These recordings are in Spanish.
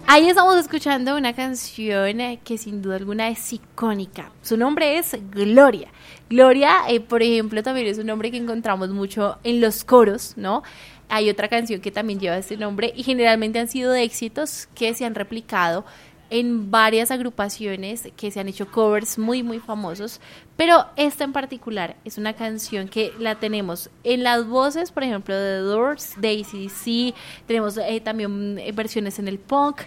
Ahí estamos escuchando una canción que sin duda alguna es icónica. Su nombre es Gloria. Gloria, por ejemplo, también es un nombre que encontramos mucho en los coros, ¿no? Hay otra canción que también lleva este nombre y generalmente han sido de éxitos que se han replicado en varias agrupaciones que se han hecho covers muy muy famosos, pero esta en particular es una canción que la tenemos en las voces, por ejemplo, de The Doors, de AC/DC, tenemos también versiones en el punk,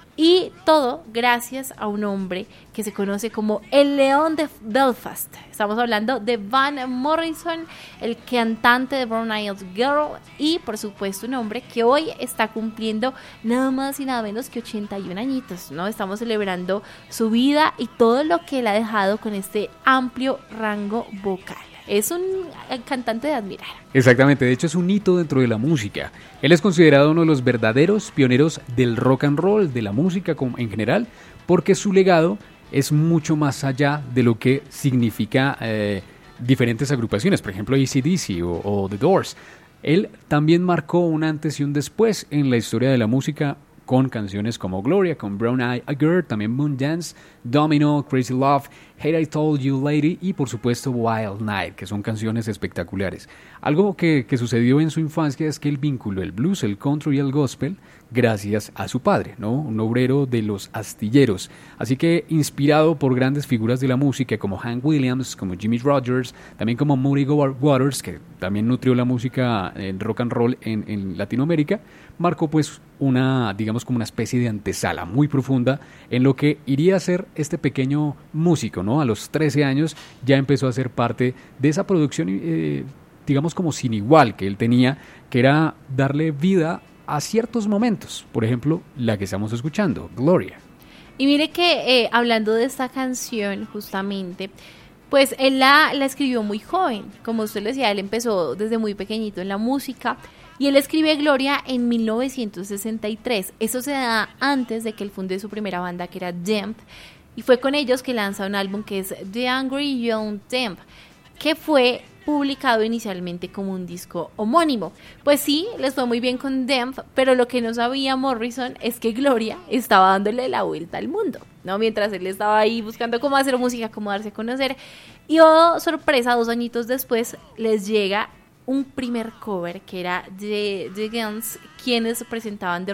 y todo gracias a un hombre que se conoce como el León de Belfast. Estamos hablando de Van Morrison, el cantante de Brown Eyed Girl, y por supuesto un hombre que hoy está cumpliendo nada más y nada menos que 81 añitos, ¿no? Estamos celebrando su vida y todo lo que él ha dejado con este amplio rango vocal. Es un cantante de admirar. Exactamente, de hecho es un hito dentro de la música. Él es considerado uno de los verdaderos pioneros del rock and roll, de la música en general, porque su legado es mucho más allá de lo que significa diferentes agrupaciones, por ejemplo AC/DC o The Doors. Él también marcó un antes y un después en la historia de la música con canciones como Gloria, con Brown Eyed Girl, también Moondance, Domino, Crazy Love, Hate I Told You Lady y por supuesto Wild Night, que son canciones espectaculares. Algo que sucedió en su infancia es que él vinculó el blues, el country y el gospel gracias a su padre, ¿no? Un obrero de los astilleros. Así que inspirado por grandes figuras de la música como Hank Williams, como Jimmy Rogers, también como Muddy Waters, que también nutrió la música en rock and roll en Latinoamérica, marcó pues una, digamos, como una especie de antesala muy profunda en lo que iría a ser este pequeño músico, ¿no? A los 13 años ya empezó a ser parte de esa producción, digamos, como sin igual que él tenía, que era darle vida a ciertos momentos, por ejemplo, la que estamos escuchando, Gloria. Y mire que hablando de esta canción justamente, pues él la escribió muy joven, como usted lo decía, él empezó desde muy pequeñito en la música y él escribe Gloria en 1963, eso se da antes de que él funde su primera banda que era Damp, y fue con ellos que lanza un álbum que es The Angry Young Damp, que fue publicado inicialmente como un disco homónimo. Pues sí, les fue muy bien con Damp, pero lo que no sabía Morrison es que Gloria estaba dándole la vuelta al mundo, ¿no? Mientras él estaba ahí buscando cómo hacer música, cómo darse a conocer, y oh, sorpresa, 2 añitos después les llega un primer cover que era de The Guns, quienes presentaban The